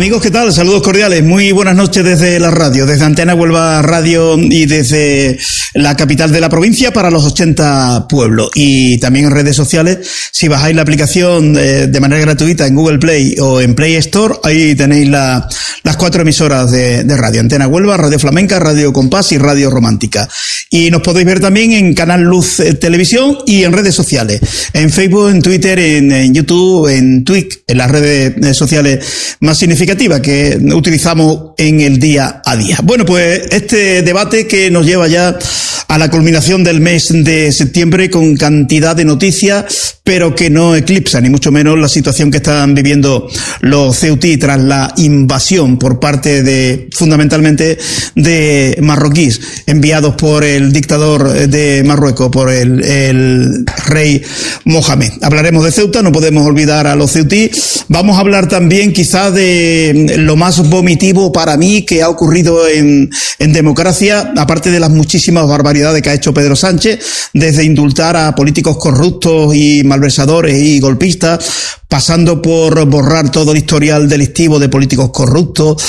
Amigos, ¿qué tal? Saludos cordiales, muy buenas noches desde la radio, desde Antena Huelva Radio y desde la capital de la provincia para los 80 pueblos. Y también en redes sociales, si bajáis la aplicación de manera gratuita en Google Play o en Play Store, ahí tenéis las 4 emisoras de radio: Antena Huelva, Radio Flamenca, Radio Compás y Radio Romántica. Y nos podéis ver también en Canal Luz Televisión y en redes sociales, en Facebook, en Twitter, en YouTube, en Twitch, en las redes sociales más significativa que utilizamos en el día a día. Bueno, pues este debate que nos lleva ya a la culminación del mes de septiembre con cantidad de noticias, pero que no eclipsa ni mucho menos la situación que están viviendo los ceutí tras la invasión por parte fundamentalmente de marroquíes enviados por el dictador de Marruecos, por el rey Mohamed. Hablaremos de Ceuta, no podemos olvidar a los ceutí. Vamos a hablar también quizás de lo más vomitivo para mí que ha ocurrido en democracia, aparte de las muchísimas barbaridades que ha hecho Pedro Sánchez, desde indultar a políticos corruptos y malversadores y golpistas, pasando por borrar todo el historial delictivo de políticos corruptos,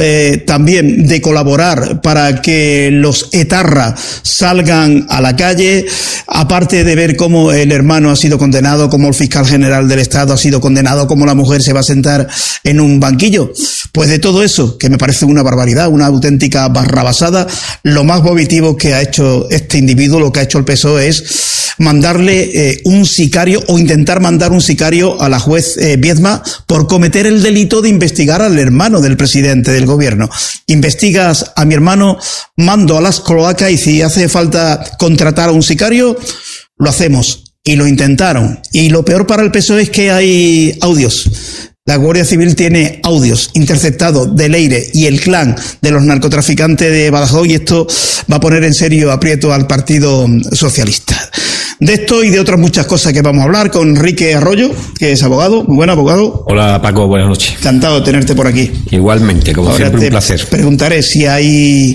también de colaborar para que los etarras salgan a la calle, aparte de ver cómo el hermano ha sido condenado, cómo el fiscal general del Estado ha sido condenado, cómo la mujer se va a sentar en un banquillo. Pues de todo eso, que me parece una barbaridad, una auténtica barrabasada, lo más vomitivo que ha hecho este individuo, lo que ha hecho el PSOE es mandarle un sicario o intentar mandar un sicario a la juez Viedma por cometer el delito de investigar al hermano del presidente del gobierno. Investigas a mi hermano, mando a las cloacas y si hace falta contratar a un sicario, lo hacemos. Y lo intentaron. Y lo peor para el PSOE es que hay audios. La Guardia Civil tiene audios interceptados de Leire y el clan de los narcotraficantes de Badajoz, y esto va a poner en serio aprieto al Partido Socialista. De esto y de otras muchas cosas que vamos a hablar con Enrique Arroyo, que es abogado. Muy buen abogado. Hola Paco, buenas noches. Encantado de tenerte por aquí. Igualmente, como ahora siempre, un placer. Preguntaré si hay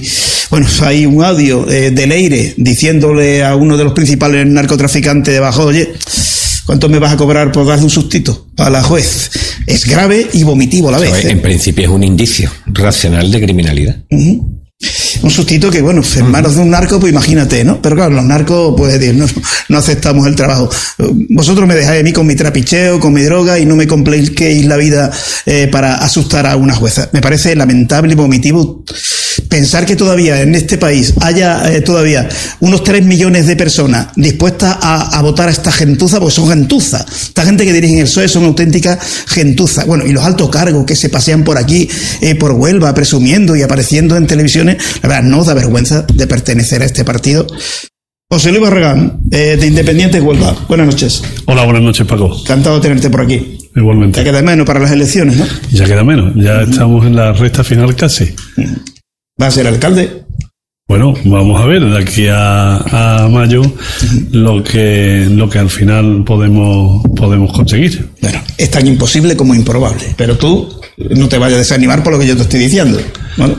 un audio de Leire diciéndole a uno de los principales narcotraficantes de Badajoz: oye, ¿cuánto me vas a cobrar por darle un sustito a la juez? Es grave y vomitivo a la vez. En principio es un indicio racional de criminalidad. Uh-huh. Un sustito que, bueno, en manos de un narco, pues imagínate, ¿no? Pero claro, los narcos, pues no aceptamos el trabajo. Vosotros me dejáis a mí con mi trapicheo, con mi droga, y no me compliquéis la vida para asustar a una jueza. Me parece lamentable y vomitivo pensar que todavía en este país haya todavía unos 3 millones de personas dispuestas a votar a esta gentuza, porque son gentuzas. Esta gente que dirige el PSOE son auténticas gentuzas. Bueno, y los altos cargos que se pasean por aquí, por Huelva, presumiendo y apareciendo en televisiones, la verdad no da vergüenza de pertenecer a este partido. José Luis Barragán, de Independiente Huelva. Buenas noches. Hola, buenas noches, Paco. Encantado de tenerte por aquí. Igualmente. Ya queda menos para las elecciones, ¿no? Ya queda menos, ya estamos en la recta final casi. ¿Va a ser alcalde? Bueno, vamos a ver de aquí a mayo lo que al final podemos conseguir. Bueno, es tan imposible como improbable, pero tú no te vayas a desanimar por lo que yo te estoy diciendo, ¿vale?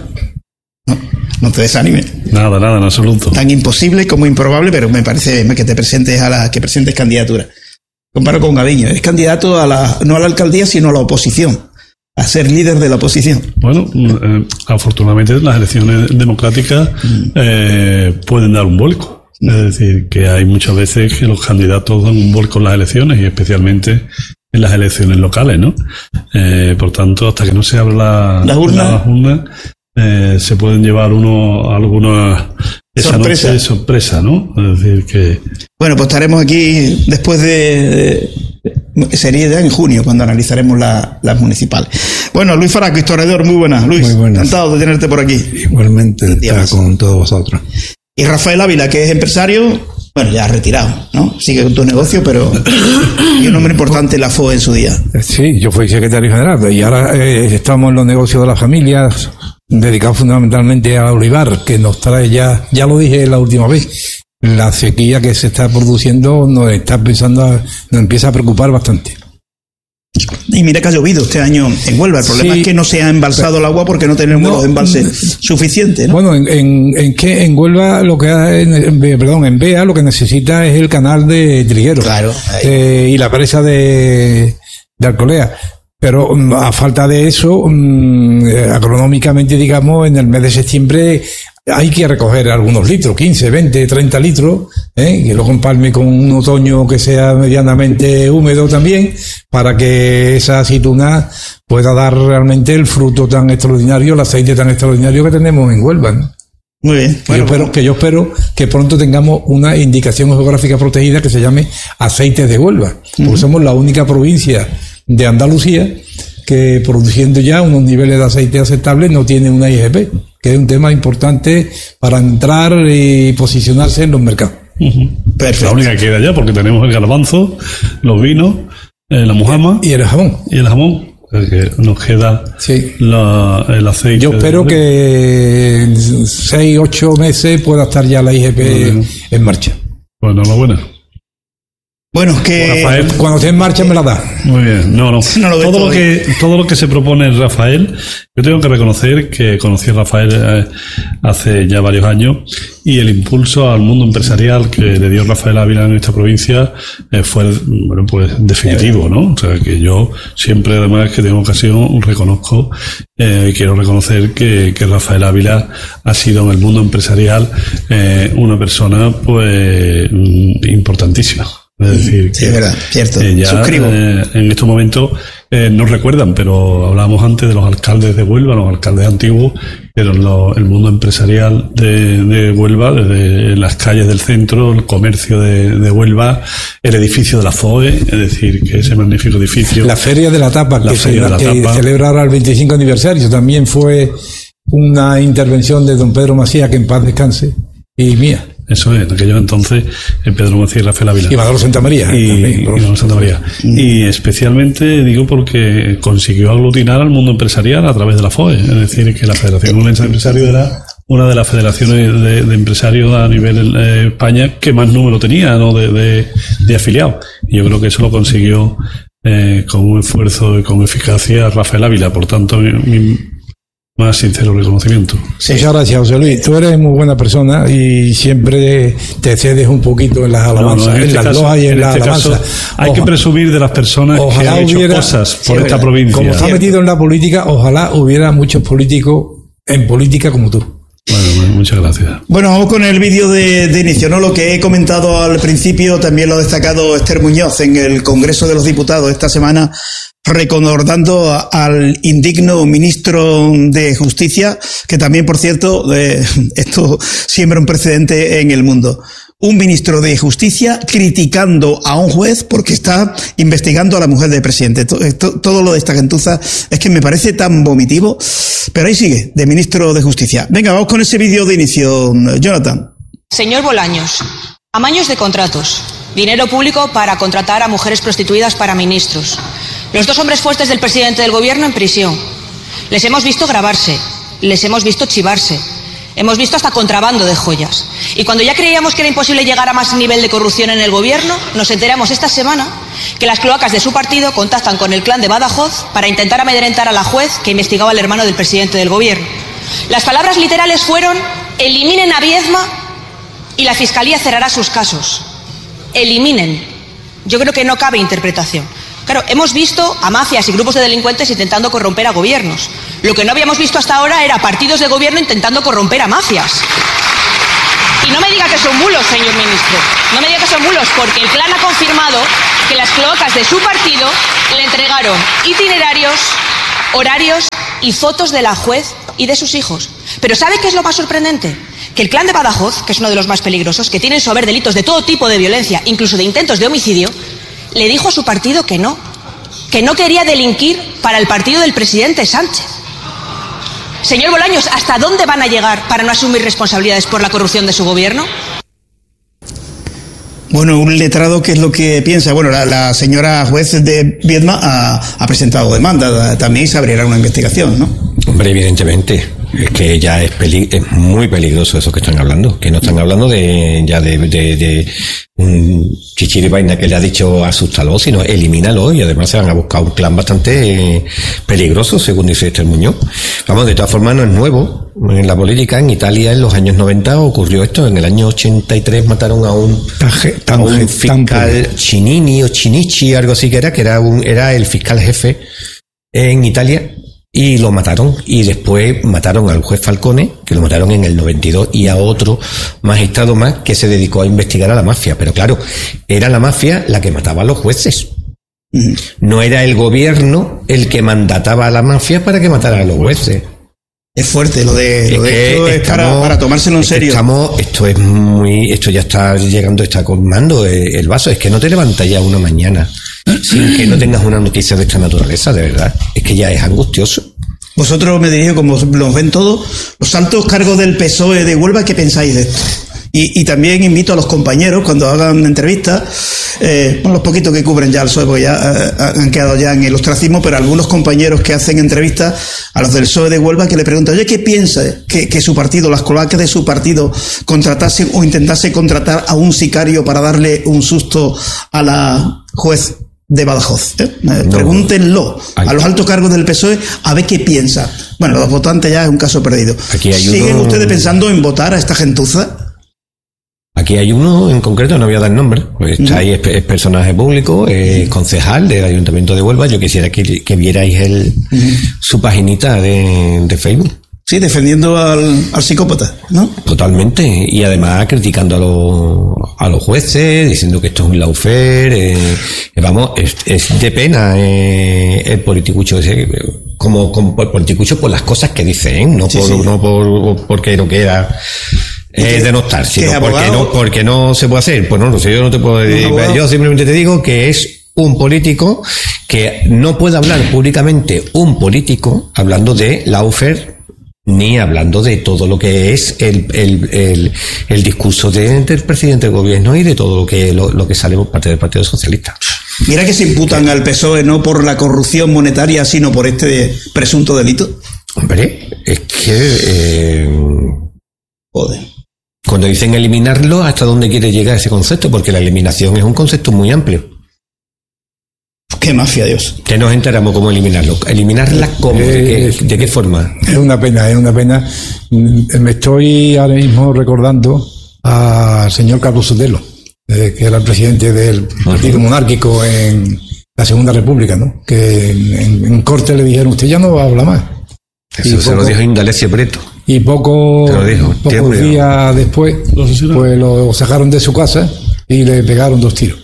No te desanimes. Nada, en absoluto. Tan imposible como improbable, pero me parece que te presentes que presentes candidatura. Comparo con Gaviño, es candidato no a la alcaldía, sino a la oposición, a ser líder de la oposición. Bueno, afortunadamente las elecciones democráticas pueden dar un vuelco. Es decir, que hay muchas veces que los candidatos dan un vuelco en las elecciones, y especialmente en las elecciones locales, ¿no? Por tanto, hasta que no se abra las urnas, se pueden llevar algunas sorpresa, ¿no? Es decir que... Bueno, pues estaremos aquí después sería ya en junio cuando analizaremos las municipales. Bueno, Luis Faraco, historiador, muy buenas. Luis, muy buenas. Encantado de tenerte por aquí. Igualmente, estar con todos vosotros. Y Rafael Ávila, que es empresario, bueno, ya retirado, ¿no? Sigue con tu negocio, pero y un hombre importante en la FOE en su día. Sí, yo fui secretario general y ahora estamos en los negocios de las familias, dedicados fundamentalmente al olivar, que nos trae ya lo dije la última vez, la sequía que se está produciendo nos empieza a preocupar bastante. Y mira que ha llovido este año en Huelva. El problema es que no se ha embalsado el agua porque no tenemos los embalses suficientes, ¿no? Bueno, en Huelva en Bea lo que necesita es el canal de Trigueros. Claro. Y la presa de Alcolea. Pero a falta de eso, agronómicamente, digamos, en el mes de septiembre hay que recoger algunos litros, 15, 20, 30 litros, que luego empalme con un otoño que sea medianamente húmedo también, para que esa aceituna pueda dar realmente el fruto tan extraordinario, el aceite tan extraordinario que tenemos en Huelva, ¿no? Muy bien. Bueno, yo espero que pronto tengamos una indicación geográfica protegida que se llame Aceites de Huelva, porque somos la única provincia de Andalucía que, produciendo ya unos niveles de aceite aceptables, no tiene una IGP, que es un tema importante para entrar y posicionarse en los mercados. Perfecto. La única que queda ya, porque tenemos el garbanzo, los vinos, la mujama y el jamón. Que nos queda el aceite. Yo espero que en 6-8 meses pueda estar ya la IGP en marcha. Pues enhorabuena. Bueno, que Rafael, cuando esté en marcha me la da. Muy bien. No lo todo lo que se propone Rafael, yo tengo que reconocer que conocí a Rafael hace ya varios años, y el impulso al mundo empresarial que le dio Rafael Ávila en esta provincia fue, bueno, pues definitivo, ¿no? O sea, que yo siempre, además que tengo ocasión, reconozco y quiero reconocer que Rafael Ávila ha sido en el mundo empresarial una persona pues importantísima. Es decir, sí, es verdad, cierto. Ya, suscribo. En estos momentos nos recuerdan, pero hablábamos antes de los alcaldes de Huelva, los alcaldes antiguos, pero el mundo empresarial de Huelva, desde las calles del centro, el comercio de Huelva, el edificio de la FOE, es decir, que ese magnífico edificio. La Feria de la Tapa, que celebra ahora el 25 aniversario, también fue una intervención de don Pedro Macías, que en paz descanse, y mía. Eso es, en aquellos entonces, Pedro Macías y Rafael Ávila. Y Manolo Santamaría. Y especialmente, digo, porque consiguió aglutinar al mundo empresarial a través de la FOE. Es decir, que la Federación Olense de Empresarios era una de las federaciones de empresarios a nivel España que más número tenía, ¿no?, de afiliados. Y yo creo que eso lo consiguió con un esfuerzo y con eficacia Rafael Ávila. Por tanto, mi más sincero reconocimiento. Sí. Muchas gracias, José Luis. Tú eres muy buena persona y siempre te cedes un poquito en las alabanzas, en las loas y en las alabanzas. Hay que presumir de las personas que han hecho cosas por esta provincia. Como está metido en la política, ojalá hubiera muchos políticos en política como tú. Bueno, muchas gracias. Bueno, vamos con el vídeo de inicio, ¿no? Lo que he comentado al principio también lo ha destacado Esther Muñoz en el Congreso de los Diputados esta semana, recordando al indigno ministro de Justicia, que también, por cierto, esto siembra un precedente en el mundo. Un ministro de Justicia criticando a un juez porque está investigando a la mujer del presidente. Todo lo de esta gentuza es que me parece tan vomitivo, pero ahí sigue, de ministro de Justicia. Venga, vamos con ese vídeo de inicio, Jonathan. Señor Bolaños, amaños de contratos, dinero público para contratar a mujeres prostituidas para ministros. Los dos hombres fuertes del presidente del gobierno en prisión. Les hemos visto grabarse, les hemos visto chivarse. Hemos visto hasta contrabando de joyas. Y cuando ya creíamos que era imposible llegar a más nivel de corrupción en el gobierno, nos enteramos esta semana que las cloacas de su partido contactan con el clan de Badajoz para intentar amedrentar a la juez que investigaba al hermano del presidente del gobierno. Las palabras literales fueron: eliminen a Viedma y la Fiscalía cerrará sus casos. Eliminen. Yo creo que no cabe interpretación. Claro, hemos visto a mafias y grupos de delincuentes intentando corromper a gobiernos. Lo que no habíamos visto hasta ahora era partidos de gobierno intentando corromper a mafias. Y no me diga que son bulos, señor ministro. No me diga que son bulos, porque el clan ha confirmado que las cloacas de su partido le entregaron itinerarios, horarios y fotos de la juez y de sus hijos. Pero ¿sabe qué es lo más sorprendente? Que el clan de Badajoz, que es uno de los más peligrosos, que tiene en su haber delitos de todo tipo de violencia, incluso de intentos de homicidio, le dijo a su partido que no quería delinquir para el partido del presidente Sánchez. Señor Bolaños, ¿hasta dónde van a llegar para no asumir responsabilidades por la corrupción de su gobierno? Bueno, un letrado, ¿qué es lo que piensa? Bueno, la señora juez de Viedma ha presentado demanda también y se abrirá una investigación, ¿no? Hombre, evidentemente, es que ya es muy peligroso eso que están hablando, que no están hablando de un chichiri vaina que le ha dicho asústalo, sino elimínalo, y además se van a buscar un clan bastante peligroso, según dice Esther Muñoz. Vamos, de todas formas no es nuevo en la política. En Italia en los años 90 ocurrió esto. En el año 83 mataron a un fiscal Chinini o Chinichi, algo así que era el fiscal jefe en Italia y lo mataron, y después mataron al juez Falcone, que lo mataron en el 92, y a otro magistrado más que se dedicó a investigar a la mafia. Pero claro, era la mafia la que mataba a los jueces. No era el gobierno el que mandataba a la mafia para que matara a los jueces. Es fuerte lo de esto, es para tomárselo en serio. Esto ya está llegando, está colmando el vaso. Es que no te levantas ya una mañana sin que no tengas una noticia de esta naturaleza, de verdad. Es que ya es angustioso. Vosotros, me dirijo, como los ven todos, los altos cargos del PSOE de Huelva, ¿qué pensáis de esto? Y también invito a los compañeros, cuando hagan entrevistas, los poquitos que cubren ya el PSOE, porque ya han quedado ya en el ostracismo, pero algunos compañeros que hacen entrevistas a los del PSOE de Huelva, que le preguntan, oye, ¿qué piensa que su partido, las cloacas de su partido, contratasen o intentase contratar a un sicario para darle un susto a la juez de Badajoz? Pregúntenlo a los altos cargos del PSOE a ver qué piensa. Bueno, los votantes ya es un caso perdido. ¿Siguen ustedes pensando en votar a esta gentuza? Aquí hay uno en concreto, no voy a dar nombre, pues está ahí, es personaje público, es concejal del Ayuntamiento de Huelva. Yo quisiera que vierais su paginita de Facebook. Sí, defendiendo al psicópata, ¿no? Totalmente, y además criticando a los jueces, diciendo que esto es un lawfare. Vamos, es de pena el politicucho ese, como politicucho por las cosas que dice, no porque no queda denostar, sino porque no se puede hacer. Pues no lo sé, yo no te puedo decir. Yo simplemente te digo que es un político que no puede hablar públicamente un político hablando de lawfare, ni hablando de todo lo que es el discurso del presidente del gobierno y de todo lo que sale por parte del Partido Socialista. Mira que se imputan al PSOE no por la corrupción monetaria, sino por este presunto delito. Hombre, es que joder. Cuando dicen eliminarlo, ¿hasta dónde quiere llegar ese concepto? Porque la eliminación es un concepto muy amplio. ¡Qué mafia, Dios! Que nos enteramos cómo eliminarlo. ¿Eliminarla cómo? ¿De qué forma? Es una pena. Me estoy ahora mismo recordando al señor Carlos Sotelo, que era el presidente del Partido Monárquico en la Segunda República, ¿no? Que en corte le dijeron, usted ya no va a hablar más. Eso se lo dijo Indalecio Prieto. Y pocos días después, pues lo sacaron de su casa y le pegaron 2 tiros.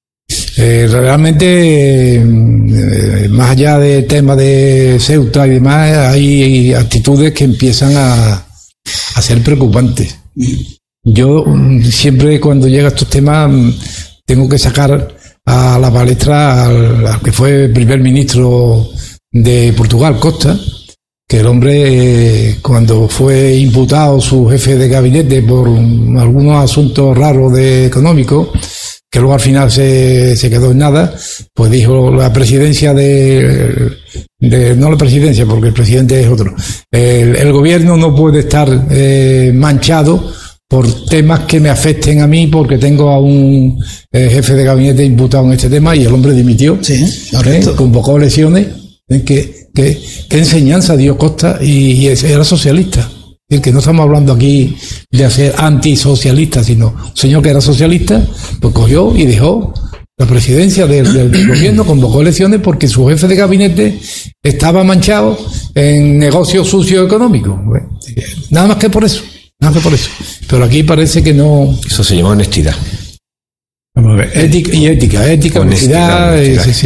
Realmente, más allá del tema de Ceuta y demás, hay actitudes que empiezan a ser preocupantes. Yo siempre, cuando llega a estos temas, tengo que sacar a la palestra al que fue primer ministro de Portugal, Costa, que el hombre, cuando fue imputado su jefe de gabinete por algunos asuntos raros económicos, que luego al final se quedó en nada, pues dijo la presidencia no la presidencia, porque el presidente es otro, el gobierno no puede estar manchado por temas que me afecten a mí, porque tengo a un jefe de gabinete imputado en este tema, y el hombre dimitió, convocó elecciones. ¿Qué enseñanza dio Costa? Y era socialista. Es decir, que no estamos hablando aquí de hacer antisocialista, sino un señor que era socialista, pues cogió y dejó la presidencia del gobierno, convocó elecciones porque su jefe de gabinete estaba manchado en negocios sucios económicos. Nada más que por eso. Pero aquí parece que no. Eso se llama honestidad. Vamos a ver, ética, honestidad. Sí.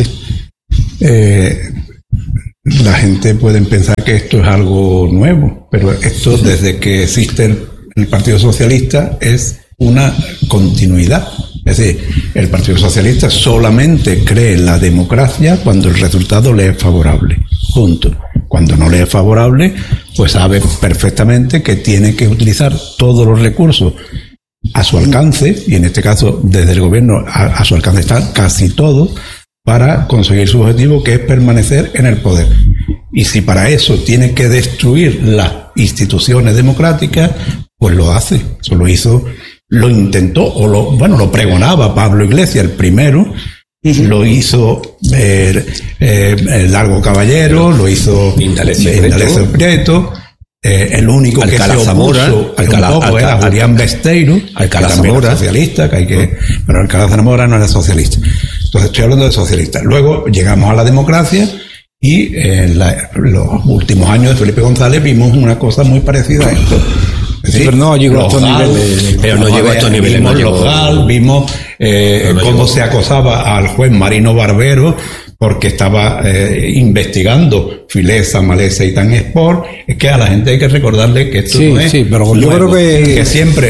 La gente puede pensar que esto es algo nuevo, pero esto desde que existe el Partido Socialista es una continuidad. Es decir, el Partido Socialista solamente cree en la democracia cuando el resultado le es favorable. Punto. Cuando no le es favorable, pues sabe perfectamente que tiene que utilizar todos los recursos a su alcance, y en este caso desde el gobierno a su alcance está casi todo, para conseguir su objetivo, que es permanecer en el poder. Y si para eso tiene que destruir las instituciones democráticas, pues lo hace. Eso lo hizo, lo intentó, lo pregonaba Pablo Iglesias, el primero. Lo hizo el Largo Caballero, lo hizo Indalecio Prieto. El único que se opuso era Julián Besteiro, Alcalá Zamora, socialista, pero Alcalá Zamora no era socialista. Entonces estoy hablando de socialistas. Luego llegamos a la democracia Y en los últimos años de Felipe González vimos una cosa muy parecida a esto. Sí, pero no llegó a estos niveles. Pero no llegó a estos niveles. Vimos cómo se acosaba al juez Marino Barbero porque estaba investigando Filesa, Malesa y Tan Sport. Es que a la gente hay que recordarle que esto no es. Sí, pero yo creo que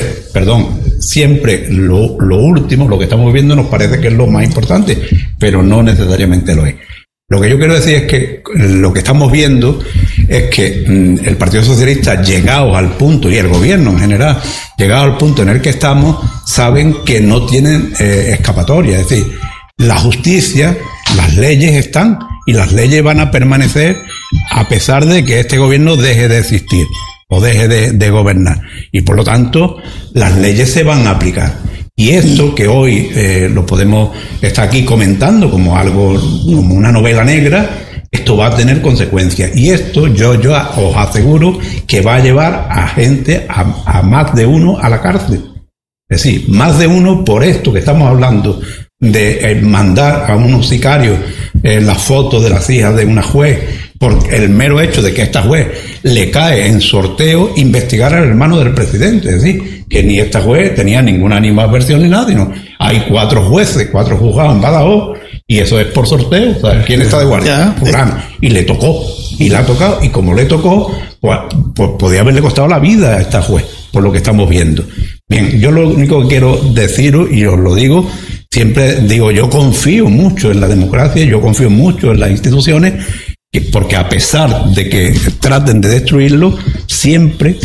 siempre lo último, lo que estamos viviendo nos parece que es lo más importante, pero no necesariamente lo es. Lo que yo quiero decir es que lo que estamos viendo es que el Partido Socialista, llegado al punto, y el gobierno en general, llegado al punto en el que estamos, saben que no tienen escapatoria. Es decir, la justicia, las leyes están, y las leyes van a permanecer a pesar de que este gobierno deje de existir o deje de gobernar. Y por lo tanto, las leyes se van a aplicar. Y esto que hoy lo podemos estar aquí comentando como algo, como una novela negra, esto va a tener consecuencias. Y esto yo os aseguro que va a llevar a gente, a más de uno a la cárcel. Es decir, más de uno por esto que estamos hablando de mandar a unos sicarios las fotos de las hijas de una juez, por el mero hecho de que esta juez le cae en sorteo investigar al hermano del presidente. Es decir, que ni esta juez tenía ninguna animadversión ni nada, sino hay 4 jueces, 4 juzgados en Badajoz, y eso es por sorteo. O sea, ¿quién está de guardia? Fulano. Y le tocó, y le ha tocado, y como le tocó, pues podía haberle costado la vida a esta juez, por lo que estamos viendo. Bien, yo lo único que quiero deciros, y os lo digo, siempre digo, yo confío mucho en la democracia, yo confío mucho en las instituciones, porque a pesar de que traten de destruirlo, siempre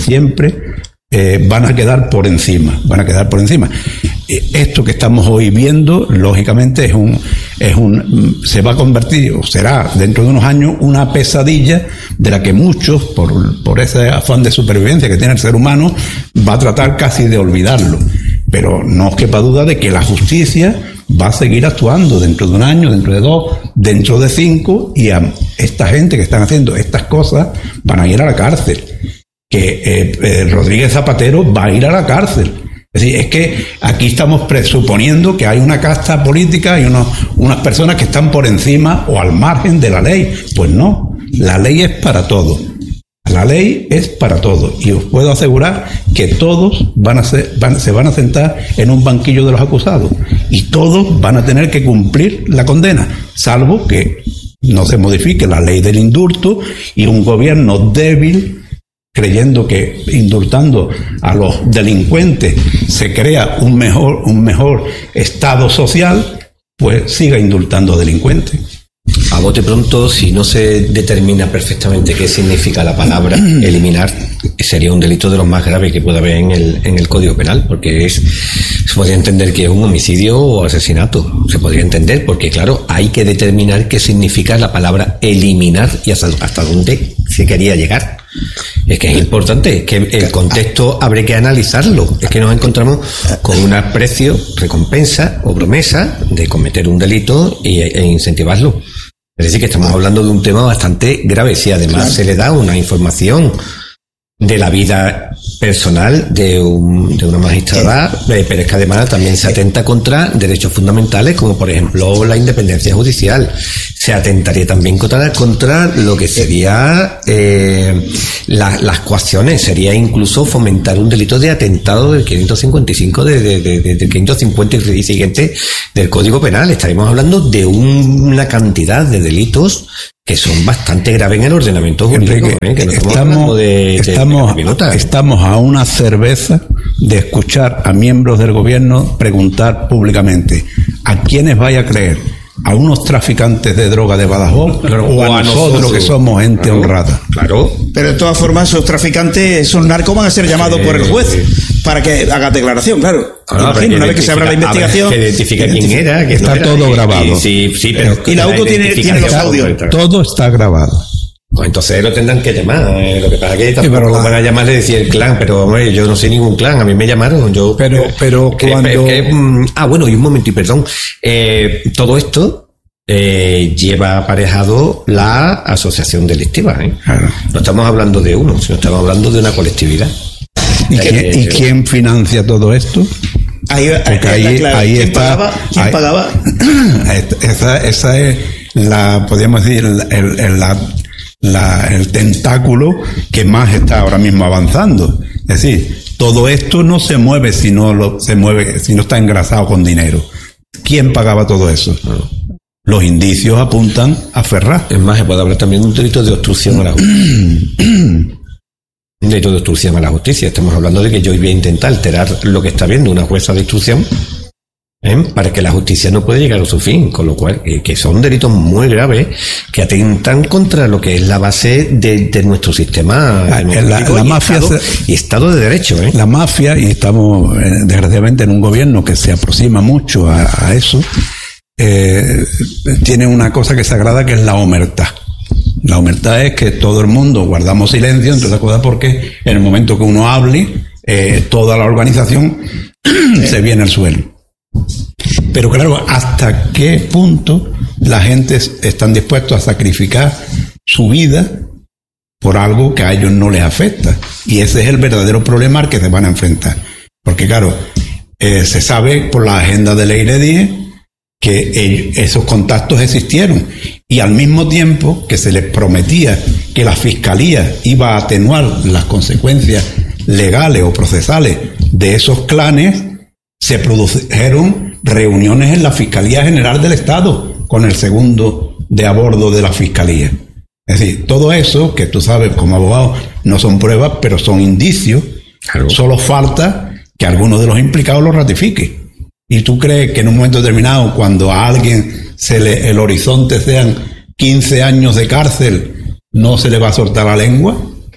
van a quedar por encima, Esto que estamos hoy viendo, lógicamente, se va a convertir, o será dentro de unos años, una pesadilla de la que muchos, por ese afán de supervivencia que tiene el ser humano, va a tratar casi de olvidarlo. Pero no os quepa duda de que la justicia va a seguir actuando dentro de un año, dentro de 2, dentro de 5, y a esta gente que están haciendo estas cosas van a ir a la cárcel. Que Rodríguez Zapatero va a ir a la cárcel. Es decir, es que aquí estamos presuponiendo que hay una casta política y unas personas que están por encima o al margen de la ley. Pues no, la ley es para todos. La ley es para todos, y os puedo asegurar que todos se van a sentar en un banquillo de los acusados, y todos van a tener que cumplir la condena, salvo que no se modifique la ley del indulto y un gobierno débil, creyendo que indultando a los delincuentes se crea un mejor estado social, pues siga indultando delincuentes. A bote pronto, si no se determina perfectamente qué significa la palabra eliminar, sería un delito de los más graves que puede haber en el Código Penal, porque se podría entender que es un homicidio o asesinato. Se podría entender, porque claro, hay que determinar qué significa la palabra eliminar y hasta dónde se quería llegar. Es que es importante, es que el contexto habrá que analizarlo. Es que nos encontramos con un aprecio, recompensa o promesa de cometer un delito e incentivarlo. Es decir, que estamos hablando de un tema bastante grave. Si además se le da una información de la vida personal de una magistrada, pero es que además también se atenta contra derechos fundamentales, como por ejemplo la independencia judicial. Se atentaría también contra lo que sería las coacciones. Sería incluso fomentar un delito de atentado del 555 del 550 y siguiente del Código Penal. Estaremos hablando de una cantidad de delitos que son bastante graves en el ordenamiento jurídico. Que no estamos a una cerveza de escuchar a miembros del gobierno preguntar públicamente ¿a quiénes vaya a creer? ¿A unos traficantes de droga de Badajoz o a nosotros que somos gente honrada? Claro. Pero de todas formas, esos traficantes, esos narcos van a ser llamados por el juez para que haga declaración, claro. Imagino, una vez que se abra la investigación, se identifica quién era, que está todo grabado. Y la UCO tiene los audios. Todo está grabado. Pues entonces lo tendrán que llamar. Lo que pasa es que tampoco van a llamarle y decir el clan, pero hombre, yo no sé ningún clan, a mí me llamaron. Pero cuando... bueno, y un momento, y perdón. Todo esto lleva aparejado la asociación delictiva. Claro. No estamos hablando de uno, sino estamos hablando de una colectividad. ¿Y quién financia todo esto? Ahí está. ¿Quién pagaba? Esa es podríamos decir, el tentáculo que más está ahora mismo avanzando. Es decir, todo esto no se mueve si no está engrasado con dinero. ¿Quién pagaba todo eso? Los indicios apuntan a Ferraz. Es más, se puede hablar también de un delito de obstrucción a la justicia. Un delito de obstrucción a la justicia. Estamos hablando de que yo voy a intentar alterar lo que está viendo una jueza de instrucción, para que la justicia no pueda llegar a su fin, con lo cual que son delitos muy graves que atentan contra lo que es la base de nuestro sistema la mafia y Estado de Derecho. La mafia, y estamos desgraciadamente en un gobierno que se aproxima mucho a eso, tiene una cosa que es sagrada, que es la omertad. La omertad es que todo el mundo guardamos silencio, entre otras cosas porque en el momento que uno hable, toda la organización se viene al suelo. Pero claro, ¿hasta qué punto la gente están dispuestos a sacrificar su vida por algo que a ellos no les afecta? Y ese es el verdadero problema al que se van a enfrentar. Porque claro, se sabe por la agenda de Ley 10 que esos contactos existieron, y al mismo tiempo que se les prometía que la Fiscalía iba a atenuar las consecuencias legales o procesales de esos clanes, se produjeron reuniones en la Fiscalía General del Estado con el segundo de a bordo de la Fiscalía. Es decir, todo eso, que tú sabes como abogado, no son pruebas, pero son indicios. Claro. Solo falta que alguno de los implicados lo ratifique. ¿Y tú crees que en un momento determinado, cuando a alguien el horizonte sean 15 años de cárcel, no se le va a soltar la lengua?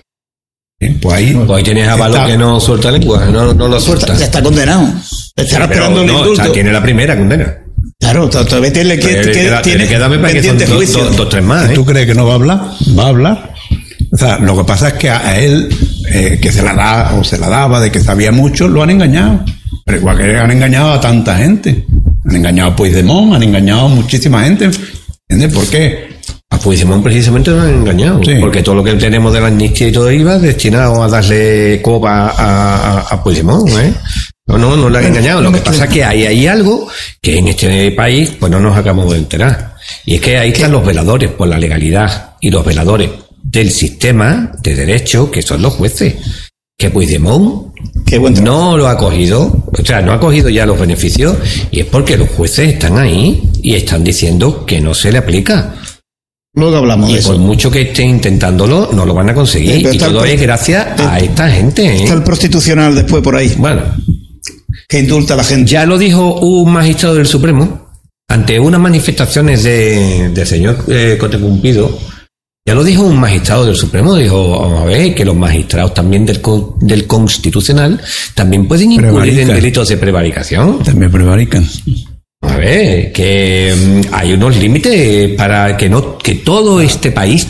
Pues ahí tienes a Valor que no suelta lengua, no lo suelta. Ya está condenado. Estará esperando el indulto. Tiene la primera condena. Claro, todavía tiene que darme para que son dos, tres más. ¿Tú crees que no va a hablar? Va a hablar. O sea, lo que pasa es que a él, que se la da o se la daba de que sabía mucho, lo han engañado. Pero igual que han engañado a tanta gente. Han engañado a Puigdemont, han engañado a muchísima gente. ¿Entiendes por qué? A Puigdemont precisamente nos han engañado. Sí. Porque todo lo que tenemos de la amnistía y todo iba destinado a darle coba a Puigdemont, No le han engañado. Lo que pasa es que hay algo que en este país pues no nos acabamos de enterar. Y es que ahí están los veladores por la legalidad y los veladores del sistema de derecho, que son los jueces. Que Puigdemont no lo ha cogido, o sea, no ha cogido ya los beneficios, y es porque los jueces están ahí y están diciendo que no se le aplica. Luego hablamos de eso. Y por mucho que estén intentándolo, no lo van a conseguir. Y todo es gracias a esta gente. Está el prostitucional después por ahí. Bueno. Que indulta a la gente. Ya lo dijo un magistrado del Supremo, ante unas manifestaciones de señor Cote Cumplido. Ya lo dijo un magistrado del Supremo, dijo, vamos a ver, que los magistrados también del Constitucional también pueden incurrir en delitos de prevaricación. También prevarican. A ver, que hay unos límites para que todo este país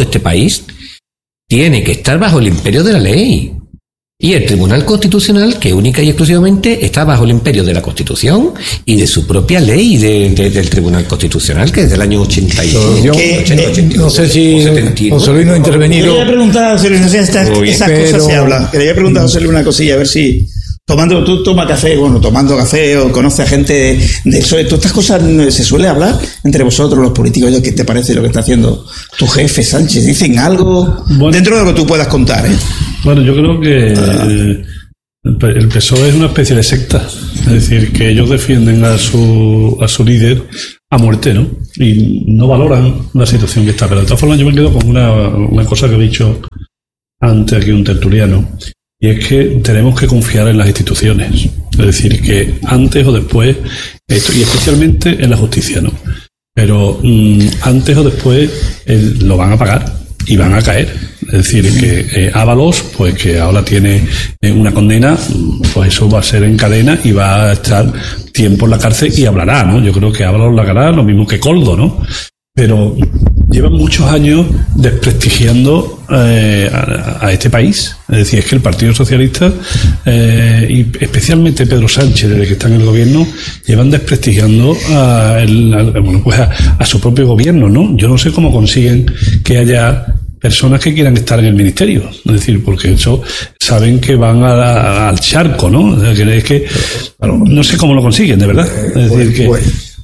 tiene que estar bajo el imperio de la ley. Y el Tribunal Constitucional, que única y exclusivamente está bajo el imperio de la Constitución y de su propia ley del Tribunal Constitucional, que es del año 82. No sé si José Luis no ha intervenido. Quería preguntar a José Luis, esas cosas se hablan. Quería preguntar a José Luis una cosilla, a ver si... Tú tomas café, tomando café o conoces a gente de eso. Todas estas cosas se suele hablar entre vosotros, los políticos. ¿Qué te parece lo que está haciendo tu jefe, Sánchez? ¿Dicen algo dentro de lo que tú puedas contar? Bueno, yo creo que el PSOE es una especie de secta. Es decir, que ellos defienden a su líder a muerte, ¿no? Y no valoran la situación que está. Pero de todas formas yo me quedo con una cosa que he dicho antes aquí un tertuliano. Y es que tenemos que confiar en las instituciones. Es decir, que antes o después, y especialmente en la justicia, ¿no? Pero antes o después lo van a pagar y van a caer. Es decir, que Ábalos, pues que ahora tiene una condena, pues eso va a ser en cadena y va a estar tiempo en la cárcel y hablará, ¿no? Yo creo que Ábalos la hará, lo mismo que Coldo, ¿no? Pero llevan muchos años desprestigiando a este país. Es decir, es que el Partido Socialista y especialmente Pedro Sánchez, desde que está en el gobierno, llevan desprestigiando a su propio gobierno, ¿no? Yo no sé cómo consiguen que haya personas que quieran estar en el ministerio. Es decir, porque eso saben que van al charco, ¿no? Es que no sé cómo lo consiguen, de verdad. Es decir, que...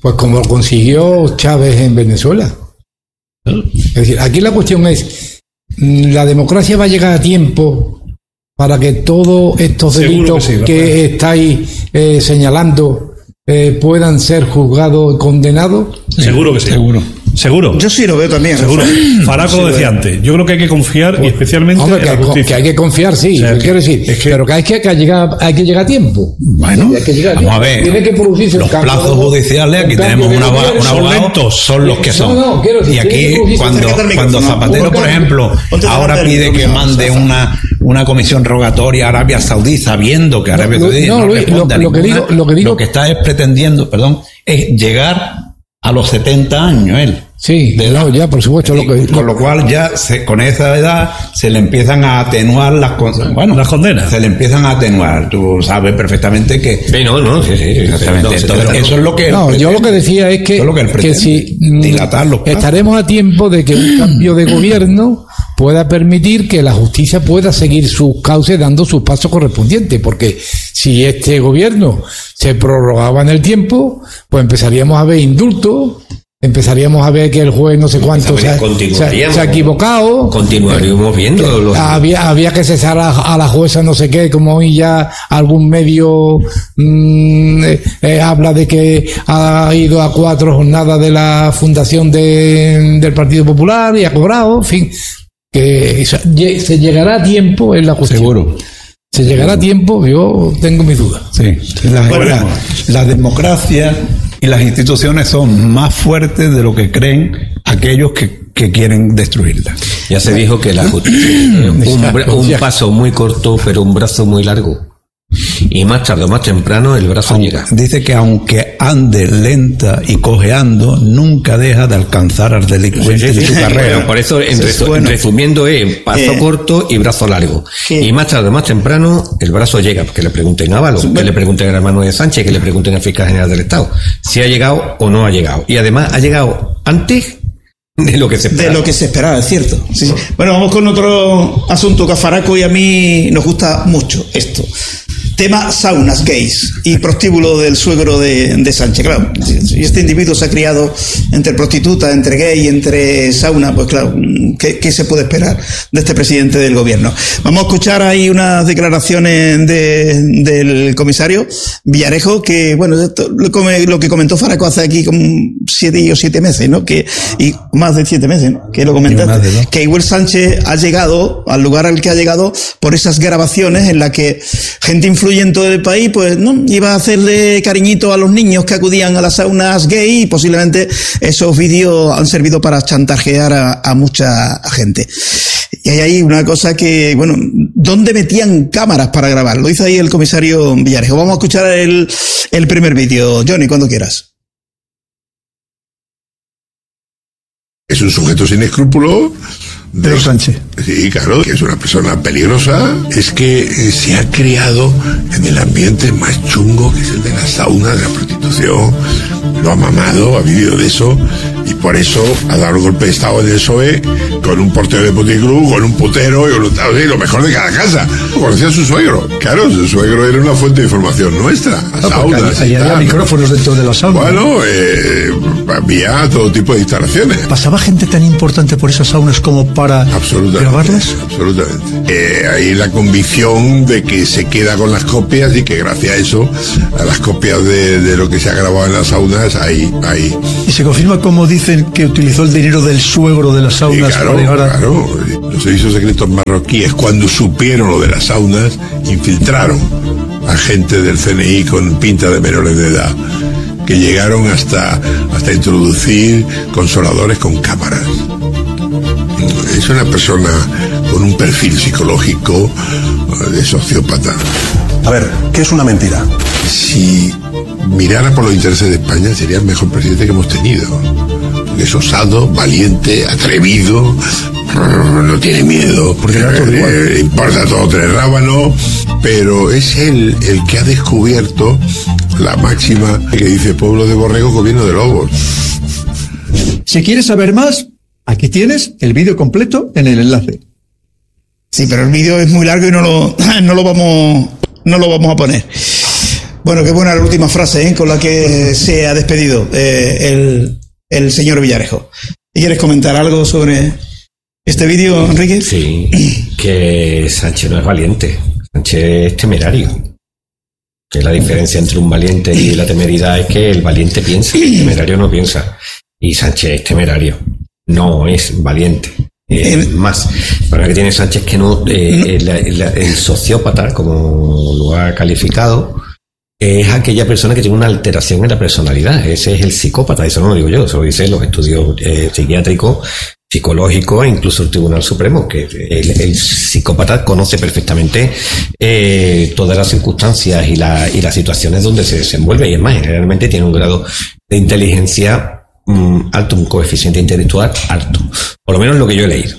Pues como lo consiguió Chávez en Venezuela. Es decir, aquí la cuestión es, ¿la democracia va a llegar a tiempo para que todos estos delitos que estáis señalando puedan ser juzgados y condenados? Seguro que sí. Seguro. Yo sí lo veo también. Seguro. Faraco lo decía antes. Yo creo que hay que confiar y especialmente hombre, en la justicia. que hay que confiar, sí. O sea, quiero decir, pero que hay que llegar a tiempo. Bueno, vamos a ver. Tiene que producirse los plazos judiciales, aquí tenemos un abogado, son los que son. Y aquí, cuando Zapatero, por ejemplo, ahora pide que mande una comisión rogatoria a Arabia Saudí, sabiendo que Arabia Saudí no responde a ninguna, lo que está es pretendiendo, es llegar a los 70 años él. Sí, ya, por supuesto. Con lo cual ya con esa edad se le empiezan a atenuar las condenas. Se le empiezan a atenuar. Tú sabes perfectamente que... Sí, exactamente. Entonces, eso es lo que... yo lo que decía es que si dilatar los plazos. Estaremos a tiempo de que un cambio de gobierno pueda permitir que la justicia pueda seguir sus cauces dando sus pasos correspondientes, porque si este gobierno se prorrogaba en el tiempo, pues empezaríamos a ver indultos, empezaríamos a ver que el juez no sé cuánto se ha equivocado. Continuaríamos viendo. Había que cesar a la jueza no sé qué, como hoy ya algún medio habla de que ha ido a 4 jornadas de la fundación del Partido Popular y ha cobrado, en fin, que se llegará a tiempo en la cuestión. Seguro. Se llegará a tiempo, yo tengo mis dudas. Sí. La democracia y las instituciones son más fuertes de lo que creen aquellos que quieren destruirla. Ya se dijo que la justicia un paso muy corto, pero un brazo muy largo. Y más tarde o más temprano el brazo llega. Dice que aunque ande lenta y cojeando, nunca deja de alcanzar al delincuente de su carrera. Bueno, por eso, resumiendo, es paso corto y brazo largo. Y más tarde o más temprano el brazo llega. Que le pregunten a Ábalos, que le pregunten a hermano de Sánchez, que le pregunten al fiscal general del Estado si ha llegado o no ha llegado. Y además ha llegado antes de lo que se esperaba. De lo que se esperaba, es cierto. Sí. Bueno, vamos con otro asunto que a Faraco y a mí nos gusta mucho esto. Tema saunas gays y prostíbulo del suegro de Sánchez. Claro, si este individuo se ha criado entre prostitutas, entre gay, entre sauna, pues claro, ¿qué se puede esperar de este presidente del gobierno? Vamos a escuchar ahí unas declaraciones del comisario Villarejo, que bueno, lo que comentó Faraco hace aquí como 7 meses, ¿no? Y más de 7 meses, ¿no? Que lo comentaste, que igual Sánchez ha llegado al lugar al que ha llegado por esas grabaciones en las que gente influyente del país, pues no iba a hacerle cariñito a los niños que acudían a las saunas gay, y posiblemente esos vídeos han servido para chantajear a mucha gente. Y hay ahí una cosa que, bueno, ¿dónde metían cámaras para grabar? Lo dice ahí el comisario Villarejo. Vamos a escuchar el primer vídeo. Johnny, cuando quieras. Es un sujeto sin escrúpulos. Pedro Sánchez. Sí, claro, que es una persona peligrosa. Es que se ha criado en el ambiente más chungo, que es el de las saunas, de la prostitución. Lo ha mamado, ha vivido de eso, y por eso ha dado un golpe de estado en el PSOE, con un portero de puticlub, con un putero, y lo mejor de cada casa. Conocía a su suegro. Claro, su suegro era una fuente de información nuestra. Saunas. Allí había micrófonos dentro de la sauna. Bueno, había todo tipo de instalaciones. ¿Pasaba gente tan importante por esas saunas como para grabarlas? Absolutamente. Hay la convicción de que se queda con las copias y que gracias a eso, a las copias de lo que se ha grabado en las saunas, hay. ¿Y se confirma, como dicen, que utilizó el dinero del suegro de las saunas para llegar a...? Claro. Los servicios secretos marroquíes, cuando supieron lo de las saunas, infiltraron a gente del CNI con pinta de menores de edad, que llegaron hasta introducir consoladores con cámaras. Es una persona con un perfil psicológico de sociópata. A ver, ¿qué es una mentira? Si mirara por los intereses de España, sería el mejor presidente que hemos tenido. Es osado, valiente, atrevido, no tiene miedo, porque le importa todo tres rábanos, pero es él el que ha descubierto la máxima que dice: pueblo de borregos, gobierno de lobos. Si quieres saber más, aquí tienes el vídeo completo en el enlace. Sí, pero el vídeo es muy largo y no lo vamos a poner. Bueno, qué buena la última frase con la que se ha despedido el señor Villarejo. ¿Quieres comentar algo sobre este vídeo, Enrique? Sí, que Sánchez no es valiente, Sánchez es temerario. Que la diferencia entre un valiente y la temeridad es que el valiente piensa, el temerario no piensa. Y Sánchez es temerario, no es valiente. Más, para que tiene Sánchez que no, el sociópata, como lo ha calificado, es aquella persona que tiene una alteración en la personalidad. Ese es el psicópata, eso no lo digo yo, eso lo dicen los estudios psiquiátricos, psicológicos e incluso el Tribunal Supremo, que el psicópata conoce perfectamente todas las circunstancias y las situaciones donde se desenvuelve, y es más, generalmente tiene un grado de inteligencia alto, un coeficiente intelectual alto, por lo menos lo que yo he leído.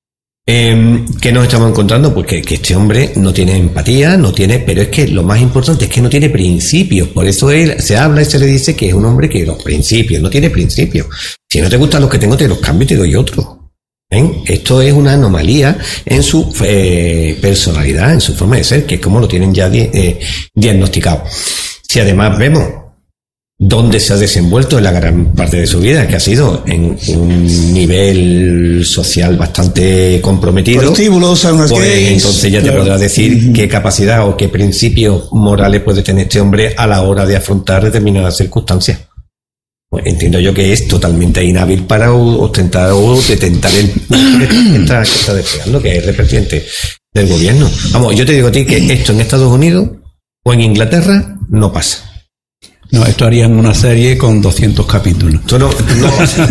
¿Qué nos estamos encontrando? Pues que este hombre no tiene empatía, pero es que lo más importante es que no tiene principios. Por eso se habla y se le dice que es un hombre que los principios, no tiene principios. Si no te gustan los que tengo, te los cambio y te doy otro. Esto es una anomalía en su personalidad, en su forma de ser, que es como lo tienen ya diagnosticado. Si además vemos dónde se ha desenvuelto en la gran parte de su vida, que ha sido en un nivel social bastante comprometido, prostíbulos, pues entonces ya te podrás decir qué capacidad o qué principios morales puede tener este hombre a la hora de afrontar determinadas circunstancias. Pues entiendo yo que es totalmente inhábil para ostentar o detentar el que está deseando, que es el presidente del gobierno. Vamos, yo te digo a ti que esto en Estados Unidos o en Inglaterra no pasa. No, esto harían una serie con 200 capítulos. Esto no pasa.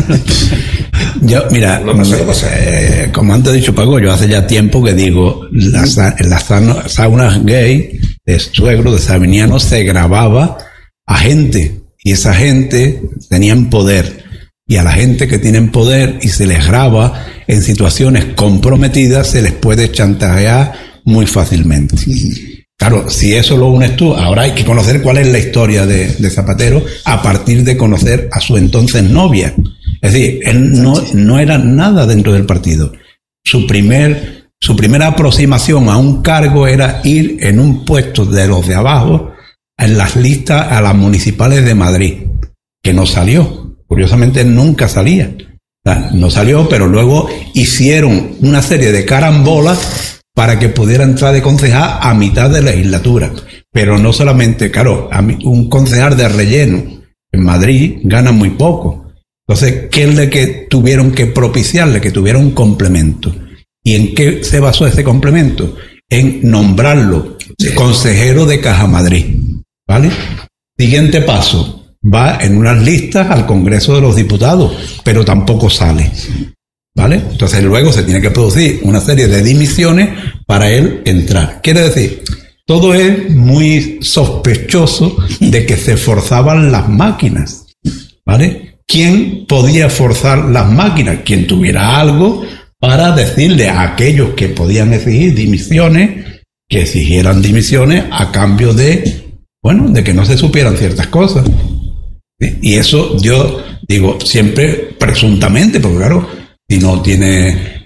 Yo, mira, no pasa. Como antes he dicho Paco, yo hace ya tiempo que digo, en las saunas gay de suegro, de Sabiniano, se grababa a gente, y esa gente tenían poder. Y a la gente que tienen poder y se les graba en situaciones comprometidas, se les puede chantajear muy fácilmente. Claro, si eso lo unes tú, ahora hay que conocer cuál es la historia de Zapatero a partir de conocer a su entonces novia. Es decir, él no era nada dentro del partido. Su primera aproximación a un cargo era ir en un puesto de los de abajo en las listas a las municipales de Madrid, que no salió. Curiosamente nunca salía. O sea, no salió, pero luego hicieron una serie de carambolas para que pudiera entrar de concejal a mitad de legislatura. Pero no solamente, claro, un concejal de relleno en Madrid gana muy poco. Entonces, ¿qué es lo que tuvieron que propiciarle? Que tuviera un complemento. ¿Y en qué se basó ese complemento? En nombrarlo consejero de Caja Madrid. ¿Vale? Siguiente paso. Va en unas listas al Congreso de los Diputados, pero tampoco sale. ¿Vale? Entonces luego se tiene que producir una serie de dimisiones para él entrar. Quiere decir, todo es muy sospechoso de que se forzaban las máquinas. ¿Vale? ¿Quién podía forzar las máquinas? Quien tuviera algo para decirle a aquellos que podían exigir dimisiones, que exigieran dimisiones a cambio de que no se supieran ciertas cosas. ¿Sí? Y eso yo digo siempre presuntamente, porque claro, si no tiene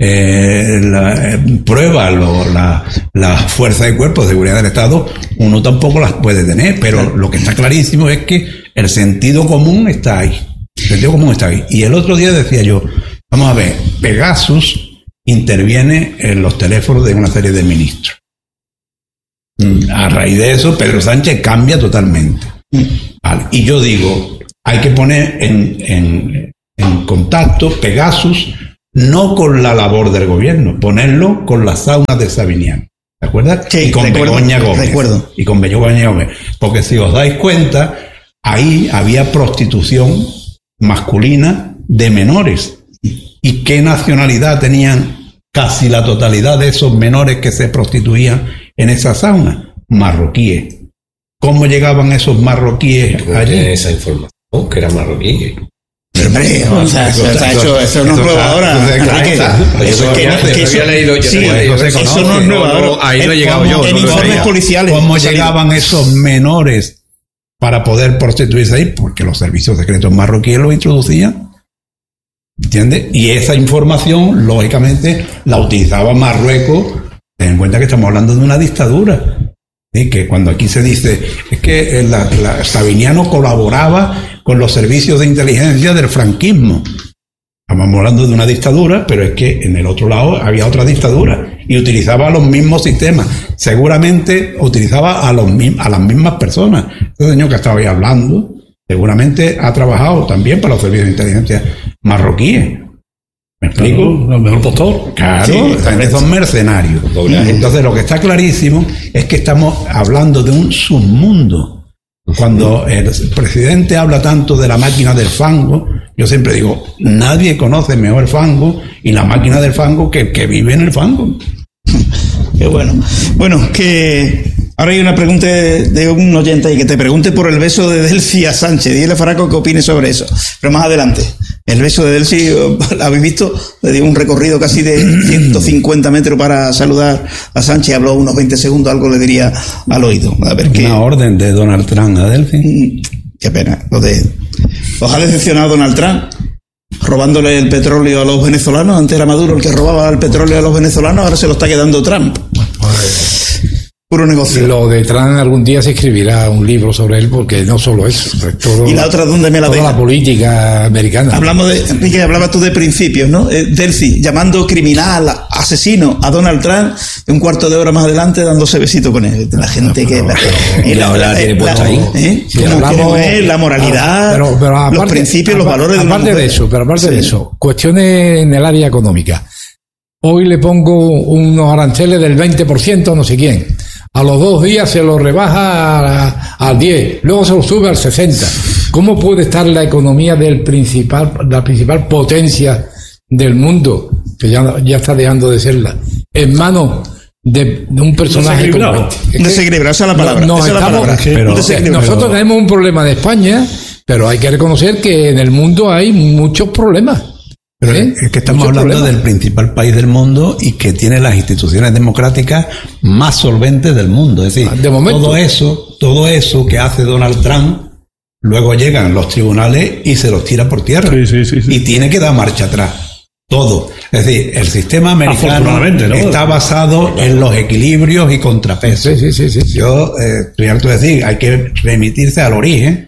pruebas la fuerza de cuerpo de seguridad del Estado, uno tampoco las puede tener, pero lo que está clarísimo es que el sentido común está ahí. El sentido común está ahí. Y el otro día decía yo, vamos a ver, Pegasus interviene en los teléfonos de una serie de ministros. A raíz de eso, Pedro Sánchez cambia totalmente. Vale. Y yo digo, hay que poner en contacto Pegasus no con la labor del gobierno, ponerlo con las saunas de Sabiniano. ¿Te acuerdas? Sí, y con Begoña Gómez. Recuerdo. Y con Begoña Gómez. Porque si os dais cuenta, ahí había prostitución masculina de menores. ¿Y qué nacionalidad tenían casi la totalidad de esos menores que se prostituían en esa sauna? Marroquíes. ¿Cómo llegaban esos marroquíes allí? Esa información, que era marroquí. Hombre, eso no es nuevo ahora. Eso no es nuevo ahora. Ahí no he llegado yo. En informes policiales. ¿Cómo llegaban esos menores para poder prostituirse ahí? Porque los servicios secretos marroquíes lo introducían. ¿Entiendes? Y esa información, lógicamente, la utilizaba Marruecos. Ten en cuenta que estamos hablando de una dictadura. ¿Sí? Que cuando aquí se dice es que Sabiniano colaboraba con los servicios de inteligencia del franquismo. Estamos hablando de una dictadura, pero es que en el otro lado había otra dictadura y utilizaba los mismos sistemas. Seguramente utilizaba a las mismas personas. Este señor que estaba ahí hablando seguramente ha trabajado también para los servicios de inteligencia marroquíes. ¿Me explico? Claro, el mejor postor. Claro, Sí, también son mercenarios. Entonces lo que está clarísimo es que estamos hablando de un submundo. Cuando el presidente habla tanto de la máquina del fango, yo siempre digo, nadie conoce mejor el fango y la máquina del fango que el que vive en el fango. Qué bueno. Bueno, que ahora hay una pregunta de un oyente y que te pregunte por el beso de Delcy a Sánchez. Dile a Faraco que opine sobre eso. Pero más adelante. El beso de Delcy, ¿habéis visto? Le dio un recorrido casi de 150 metros para saludar a Sánchez. Habló unos 20 segundos, algo le diría al oído. A ver qué. Una orden de Donald Trump a Delcy. Qué pena. ¿Os ha decepcionado Donald Trump? Robándole el petróleo a los venezolanos. Antes era Maduro el que robaba el petróleo a los venezolanos, ahora se lo está quedando Trump. Puro negocio. Lo de Trump algún día se escribirá un libro sobre él, porque no solo eso, es todo. ¿Y la otra dónde me la toda deja? la política americana. Hablamos de, Enrique, hablabas tú de principios, ¿no? Delcy, llamando criminal, asesino a Donald Trump, y un cuarto de hora más adelante dándose besito con él. La gente que... y ahora tiene puesto ahí. Sí, ¿Cómo hablamos- es la moralidad, pero aparte, los principios, los valores de una aparte mujer? de eso, pero aparte Sí. de eso, cuestiones en el área económica. Hoy le pongo unos aranceles del 20% a no sé quién. A los 2 días se lo rebaja al 10, luego se lo sube al 60. ¿Cómo puede estar la economía la principal potencia del mundo, que ya está dejando de serla, en manos de un personaje Desequilibrado. como este? Es Un que desequilibrado, esa es la palabra. nos esa es la estamos- palabra. pero- Un desequilibrado. Nosotros tenemos un problema de España, pero hay que reconocer que en el mundo hay muchos problemas. Pero ¿Eh? es que estamos Muchos hablando problemas. del principal país del mundo y que tiene las instituciones democráticas más solventes del mundo. Es decir, De momento. todo eso que hace Donald Trump, luego llegan los tribunales y se los tira por tierra. Sí. Y tiene que dar marcha atrás. Todo. Es decir, el sistema americano Afortunadamente, ¿no? está basado en los equilibrios y contrapesos. Sí. Yo estoy harto de decir, hay que remitirse al origen,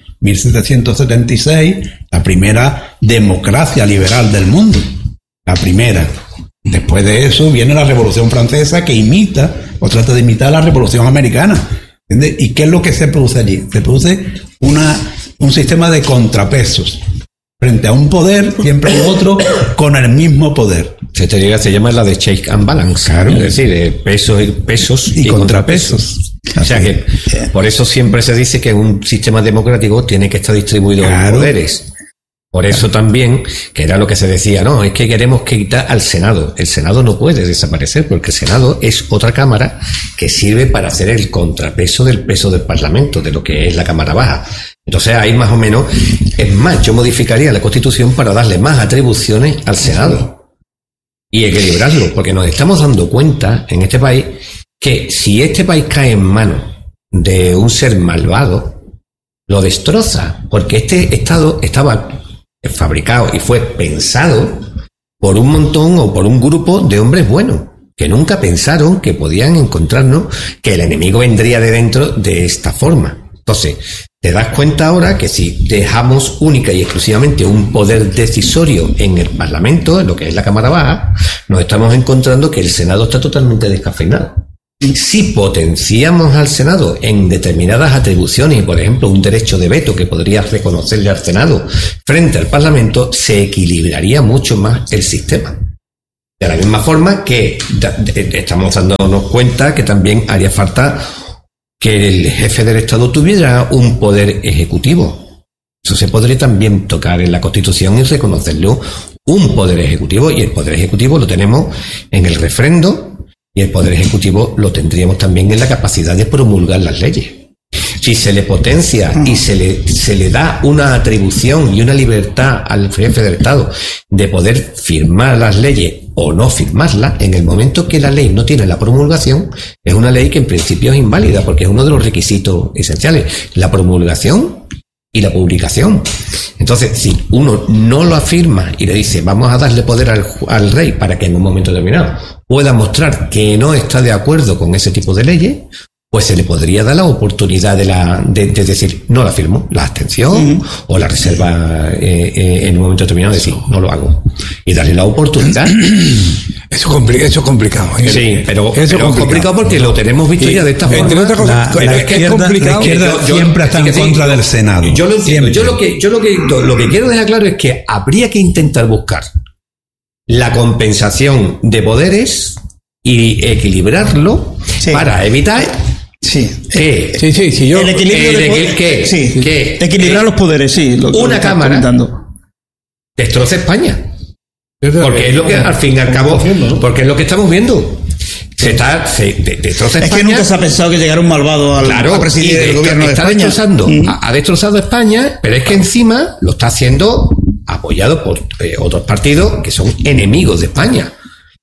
1776, la primera democracia liberal del mundo. La primera. Después de eso viene la Revolución Francesa, que imita o trata de imitar la Revolución Americana. ¿Entiendes? ¿Y qué es lo que se produce allí? Se produce un sistema de contrapesos. Frente a un poder, siempre hay otro con el mismo poder. Esta teoría se llama la de check and balance. Claro. Es decir, pesos Y y contrapesos. O sea que por eso siempre se dice que un sistema democrático tiene que estar distribuido Claro. en poderes. Por eso también, que era lo que se decía, no, es que queremos quitar al Senado. El Senado no puede desaparecer porque el Senado es otra cámara que sirve para hacer el contrapeso del peso del Parlamento, de lo que es la Cámara Baja. Entonces ahí más o menos, es más, yo modificaría la Constitución para darle más atribuciones al Senado y equilibrarlo, porque nos estamos dando cuenta en este país que si este país cae en manos de un ser malvado, lo destroza, porque este Estado estaba fabricado y fue pensado por un montón o por un grupo de hombres buenos, que nunca pensaron que podían encontrarnos, que el enemigo vendría de dentro de esta forma. Entonces, te das cuenta ahora que si dejamos única y exclusivamente un poder decisorio en el Parlamento, en lo que es la Cámara Baja, nos estamos encontrando que el Senado está totalmente descafeinado. Si potenciamos al Senado en determinadas atribuciones y, por ejemplo, un derecho de veto que podría reconocerle al Senado frente al Parlamento, se equilibraría mucho más el sistema. De la misma forma que estamos dándonos cuenta que también haría falta que el jefe del Estado tuviera un poder ejecutivo. Eso se podría también tocar en la Constitución y reconocerle un poder ejecutivo, y el poder ejecutivo lo tenemos en el refrendo, y el poder ejecutivo lo tendríamos también en la capacidad de promulgar las leyes. Si se le potencia y se le da una atribución y una libertad al jefe del Estado de poder firmar las leyes o no firmarlas, en el momento que la ley no tiene la promulgación, es una ley que en principio es inválida, porque es uno de los requisitos esenciales, la promulgación y la publicación. Entonces, si uno no lo afirma y le dice vamos a darle poder al rey para que en un momento determinado pueda mostrar que no está de acuerdo con ese tipo de leyes, pues se le podría dar la oportunidad de decir, no la firmo, la abstención o la reserva en un momento determinado, decir, no lo hago. Y darle la oportunidad. Eso es complicado. Sí, pero es complicado porque lo tenemos visto ya de esta forma. Entre otras cosas, pero es que es complicado. La izquierda siempre está en contra del Senado. Yo lo entiendo. Lo que quiero dejar claro es que habría que intentar buscar la compensación de poderes y equilibrarlo para evitar que el equilibrio equilibrar los poderes, una cámara destroce España. Porque es lo que al fin y al cabo, porque es lo que estamos viendo. Destroza España. Es que nunca se ha pensado que llegara un malvado a presidir el gobierno de España. Ha destrozado España, pero es que encima lo está haciendo apoyado por otros partidos que son enemigos de España.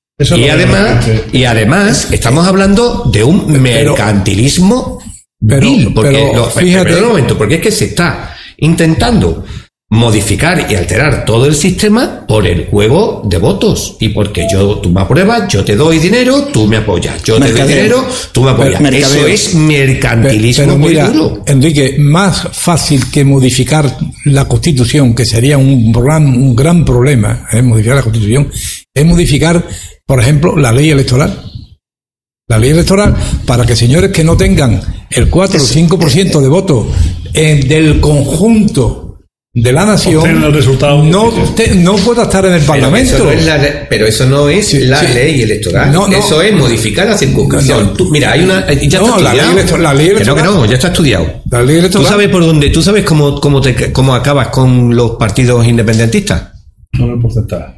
Y además estamos hablando de un mercantilismo vil, perdón un momento, porque es que se está intentando modificar y alterar todo el sistema por el juego de votos y porque tú me apruebas, yo te doy dinero, tú me apoyas, yo te doy dinero, tú me apoyas. Eso es mercantilismo muy duro. Enrique, más fácil que modificar la Constitución, que sería un gran problema, modificar la Constitución, es modificar, por ejemplo, la ley electoral. La ley electoral, para que señores que no tengan el 4 o 5% de votos del conjunto de la nación no pueda estar en el Parlamento. Pero eso no es la ley electoral. Eso es modificar la circunscripción. Mira, hay una. Ya está la ley electoral. Ya está estudiado. La ley electoral. ¿Tú sabes por dónde? ¿Tú sabes cómo acabas con los partidos independentistas? Con el porcentaje.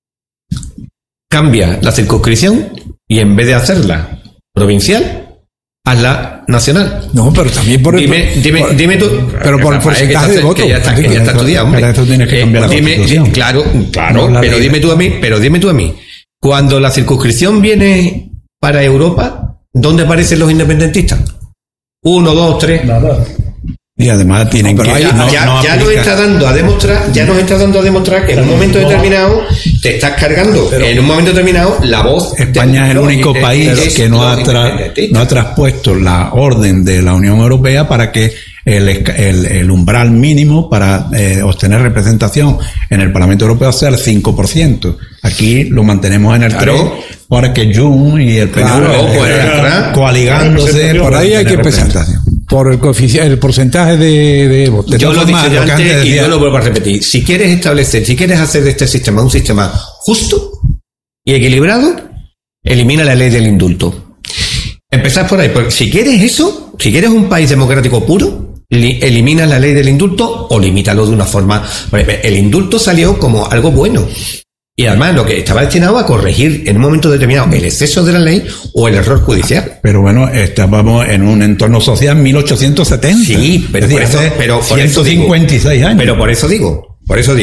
Cambia la circunscripción y en vez de hacerla provincial, hazla nacional. No, pero también por el... Dime tú... Pero por el porcentaje de votos. Que ya está estudiado, hombre. Pero eso tienes que cambiar la Constitución. Claro, pero dime tú a mí. Cuando la circunscripción viene para Europa, ¿dónde aparecen los independentistas? 1, 2, 3... Nada. Y además tienen que... Ya nos está dando a demostrar que en un momento determinado te estás cargando, en un momento determinado, la voz... España es el único país que no ha traspuesto la orden de la Unión Europea para que el umbral mínimo para obtener representación en el Parlamento Europeo sea el 5%. Aquí lo mantenemos en el 3%, porque Jun y el PNV coaligándose. Por ahí hay que empezar. Por el porcentaje de votos. Yo lo dije antes y yo lo vuelvo a repetir. Si quieres hacer de este sistema un sistema justo y equilibrado, elimina la ley del indulto. Empezad por ahí. Porque si quieres eso, si quieres un país democrático puro, elimina la ley del indulto o limítalo de una forma. El indulto salió como algo bueno. Y además lo que estaba destinado a corregir en un momento determinado el exceso de la ley o el error judicial. Pero bueno, estábamos en un entorno social 1870. Sí, pero por eso, pero 156 años. Pero por eso digo,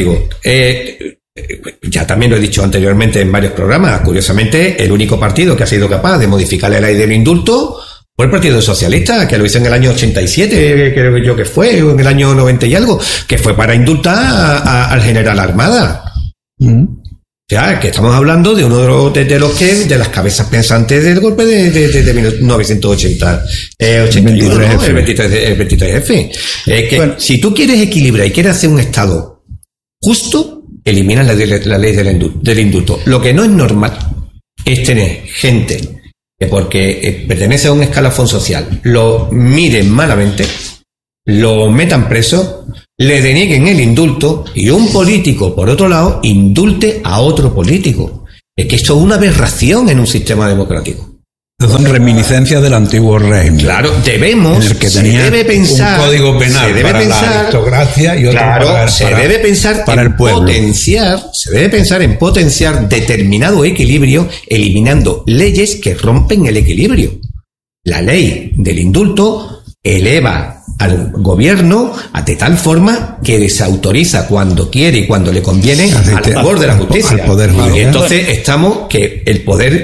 ya también lo he dicho anteriormente en varios programas, curiosamente el único partido que ha sido capaz de modificar la ley del indulto fue el Partido Socialista, que lo hizo en el año 87, creo yo que fue, o en el año 90 y algo, que fue para indultar al general Armada. O sea, que estamos hablando de uno de las cabezas pensantes del golpe de 1980, 81, ¿no? El 23F. Si tú quieres equilibrar y quieres hacer un Estado justo, eliminas la ley del indulto. Lo que no es normal es tener gente que porque pertenece a un escalafón social lo miren malamente, lo metan preso, le denieguen el indulto y un político, por otro lado, indulte a otro político. Es que esto es una aberración en un sistema democrático. Son reminiscencias del antiguo régimen. Claro, debemos, en el que tenía un código penal para la aristocracia y otro para el pueblo. Se debe pensar en potenciar determinado equilibrio, eliminando leyes que rompen el equilibrio. La ley del indulto eleva al gobierno de tal forma que desautoriza cuando quiere y cuando le conviene al favor de la justicia. Al poder judicial. Y entonces estamos que el poder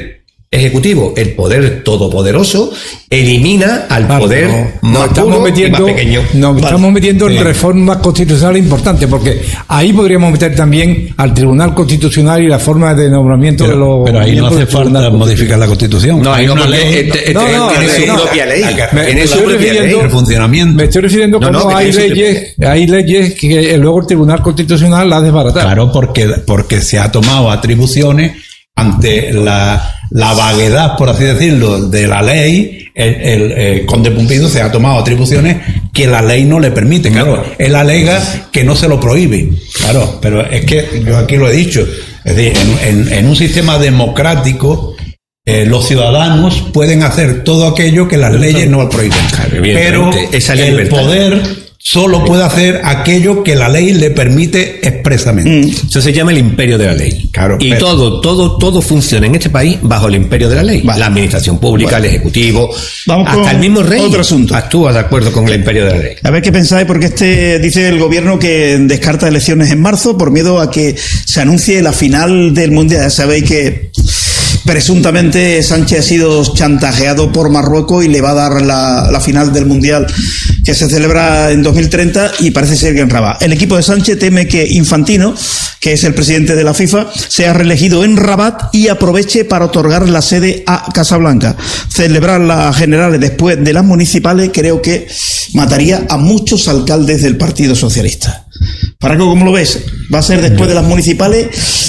ejecutivo, el poder todopoderoso, elimina al poder más puro y más pequeño. Estamos metiendo en reformas constitucionales importantes, porque ahí podríamos meter también al Tribunal Constitucional y la forma de nombramiento de los... Pero ahí no hace falta modificar la Constitución. No, hay una ley. Tiene su propia ley. Tiene su propia ley. El funcionamiento. Me estoy refiriendo como hay leyes que luego el Tribunal Constitucional las desbarata. Claro, porque se ha tomado atribuciones ante la vaguedad, por así decirlo, de la ley. El conde Pumpido se ha tomado atribuciones que la ley no le permite. Claro, él alega que no se lo prohíbe. Claro, pero es que yo aquí lo he dicho. Es decir, en un sistema democrático, los ciudadanos pueden hacer todo aquello que las leyes no prohíben. Pero el poder solo puede hacer aquello que la ley le permite expresamente. Eso se llama el imperio de la ley. Claro, y todo funciona en este país bajo el imperio de la ley. La administración pública, el ejecutivo, hasta el mismo rey otro asunto. Actúa de acuerdo con el imperio de la ley. A ver qué pensáis, porque dice el gobierno que descarta elecciones en marzo por miedo a que se anuncie la final del Mundial. Ya sabéis que presuntamente Sánchez ha sido chantajeado por Marruecos y le va a dar la final del Mundial que se celebra en 2030 y parece ser que en Rabat. El equipo de Sánchez teme que Infantino, que es el presidente de la FIFA, sea reelegido en Rabat y aproveche para otorgar la sede a Casablanca. Celebrar las generales después de las municipales creo que mataría a muchos alcaldes del Partido Socialista. Paraco, ¿cómo lo ves? ¿Va a ser después de las municipales?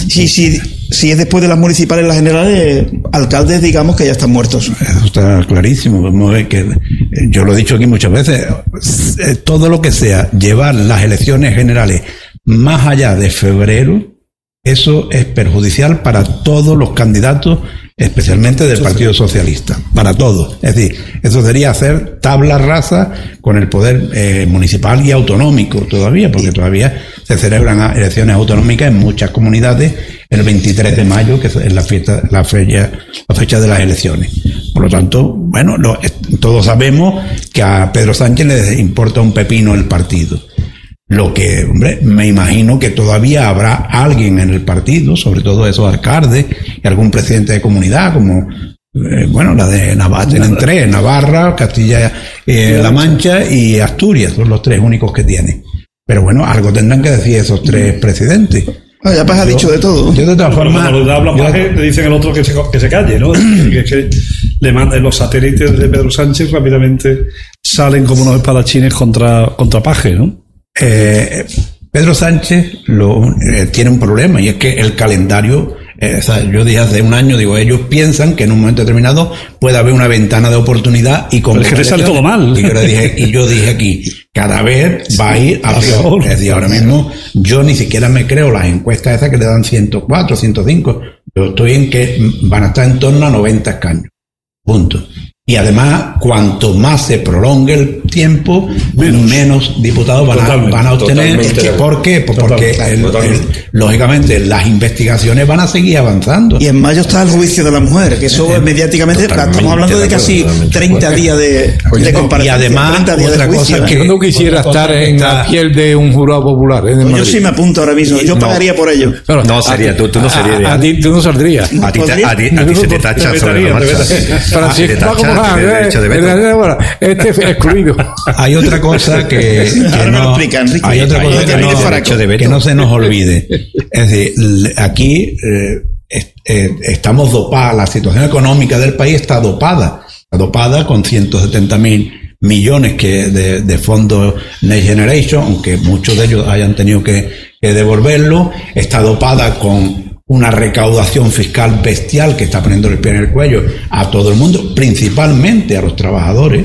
Si es después de las municipales, las generales, alcaldes, digamos que ya están muertos. Eso está clarísimo. Vamos a ver que yo lo he dicho aquí muchas veces. Todo lo que sea llevar las elecciones generales más allá de febrero, eso es perjudicial para todos los candidatos, especialmente del Partido Socialista, para todos. Es decir, eso sería hacer tabla rasa con el poder municipal y autonómico todavía, porque todavía se celebran elecciones autonómicas en muchas comunidades el 23 de mayo, que es la fecha de las elecciones. Por lo tanto, bueno, todos sabemos que a Pedro Sánchez le importa un pepino el partido. Lo que, hombre, me imagino que todavía habrá alguien en el partido, sobre todo esos alcaldes y algún presidente de comunidad, como, la de Navarra, tienen tres, Navarra, Castilla-La Mancha y Asturias, son los tres únicos que tiene. Pero bueno, algo tendrán que decir esos tres presidentes. Ya Paz ha dicho de todo. Yo de todas formas... Cuando habla Paje, le dicen el otro que se calle, ¿no? que le mandan los satélites de Pedro Sánchez, rápidamente salen como unos espadachines contra Paje, ¿no? Pedro Sánchez tiene un problema, y es que el calendario, yo dije hace un año, ellos piensan que en un momento determinado puede haber una ventana de oportunidad y como es que le sale todo mal. Y yo dije aquí, cada vez va a ir a peor. Es decir, ahora mismo yo ni siquiera me creo las encuestas esas que le dan 104, 105. Yo estoy en que van a estar en torno a 90 escaños. Punto. Y además, cuanto más se prolongue el tiempo, menos diputados van a obtener. ¿Por qué? Pues porque lógicamente las investigaciones van a seguir avanzando. Y en mayo está el juicio de la mujer, que eso mediáticamente estamos hablando de casi 30 días de comparación. Y además, otra cosa que yo no quisiera estar en la piel de un jurado popular. Yo sí me apunto ahora mismo, yo pagaría por ello. Pero no sería, tú no serías. A ti tú no saldrías. A ti se te tacha sobre la marcha. Este es excluido. Hay otra cosa que no se nos olvide. Es decir, aquí estamos dopados, la situación económica del país está dopada con 170.000 millones de fondos Next Generation, aunque muchos de ellos hayan tenido que devolverlo. Está dopada con una recaudación fiscal bestial que está poniendo el pie en el cuello a todo el mundo, principalmente a los trabajadores,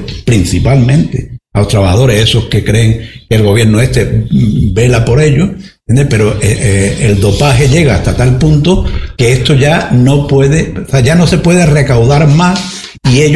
esos que creen que el gobierno vela por ellos, ¿entiendes? Pero el dopaje llega hasta tal punto que esto ya no se puede recaudar más, y ellos